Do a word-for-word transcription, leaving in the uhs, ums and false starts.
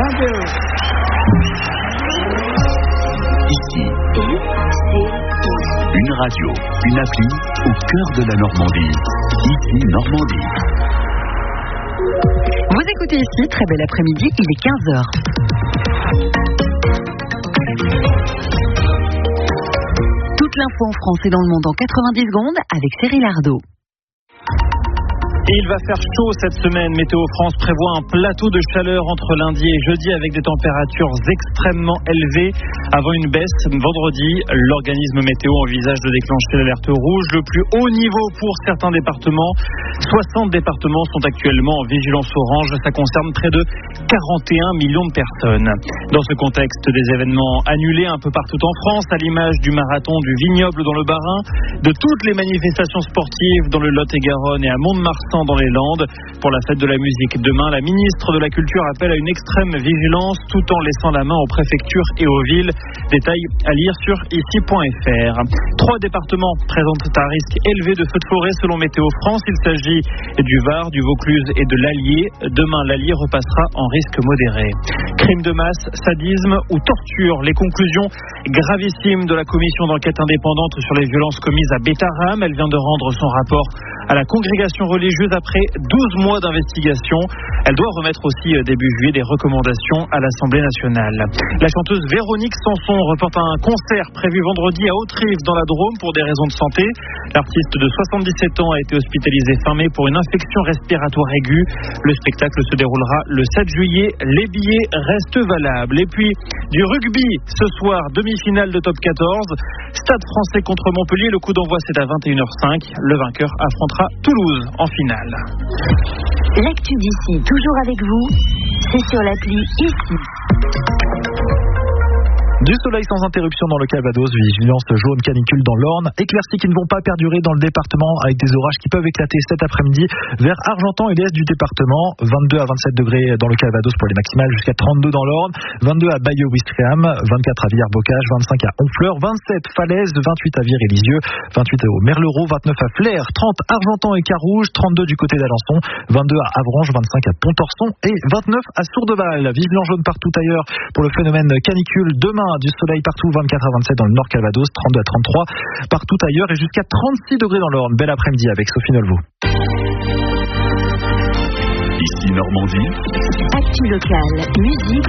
Radio. Ici, une radio, une appli au cœur de la Normandie. Ici, Normandie. Vous écoutez ici, très bel après-midi, il est quinze heures. Toute l'info en France et dans le monde en quatre-vingt-dix secondes avec Cyril Ardo. Et il va faire chaud cette semaine. Météo France prévoit un plateau de chaleur entre lundi et jeudi avec des températures extrêmement élevées avant une baisse vendredi. L'organisme météo envisage de déclencher l'alerte rouge, le plus haut niveau pour certains départements. soixante départements sont actuellement en vigilance orange. Ça concerne près de quarante et un millions de personnes. Dans ce contexte, des événements annulés un peu partout en France, à l'image du marathon du Vignoble dans le Bas-Rhin, de toutes les manifestations sportives dans le Lot-et-Garonne et à Mont-de-Marsan dans les Landes. Pour la fête de la musique demain, la ministre de la Culture appelle à une extrême vigilance tout en laissant la main aux préfectures et aux villes. Détails à lire sur ici point f r. Trois départements présentent un risque élevé de feux de forêt selon Météo France. Il s'agit du Var, du Vaucluse et de l'Allier. Demain, l'Allier repassera en risque modéré. Crime de masse, sadisme ou torture. Les conclusions gravissimes de la commission d'enquête indépendante sur les violences commises à Bétarame. Elle vient de rendre son rapport à la congrégation religieuse après douze mois d'investigation. Elle doit remettre aussi début juillet des recommandations à l'Assemblée nationale. La chanteuse Véronique Sanson reporte un concert prévu vendredi à Autrive dans la Drôme pour des raisons de santé. L'artiste de soixante-dix-sept ans a été hospitalisé fin mai pour une infection respiratoire aiguë. Le spectacle se déroulera le sept juillet. Les billets restent valables. Et puis du rugby ce soir, demi-finale de top quatorze. Stade Français contre Montpellier. Le coup d'envoi c'est à vingt et une heures cinq. Le vainqueur affrontera Toulouse en finale. L'actu d'ici, toujours avec vous, c'est sur l'appli ici. Du soleil sans interruption dans le Calvados, vigilance jaune canicule dans l'Orne, éclaircies qui ne vont pas perdurer dans le département avec des orages qui peuvent éclater cet après-midi vers Argentan et l'est du département. vingt-deux à vingt-sept degrés dans le Calvados pour les maximales, jusqu'à trente-deux dans l'Orne, vingt-deux à Bayeux-Ouistreham, vingt-quatre à Villers-Bocage, vingt-cinq à Honfleur, vingt-sept Falaise, vingt-huit à Viry-Lisieux, vingt-huit au Merlereau, vingt-neuf à Flers, trente Argentan et Carouge, trente-deux du côté d'Alençon, vingt-deux à Avranches, vingt-cinq à Pontorson et vingt-neuf à Sourdeval. Vigilance jaune partout ailleurs pour le phénomène canicule. Demain, du soleil partout, vingt-quatre à vingt-sept dans le Nord Calvados, trente-deux à trente-trois partout ailleurs et jusqu'à trente-six degrés dans l'Orne. Bel après-midi avec Sophie Nolvaux. Ici Normandie. Actu locale, musique.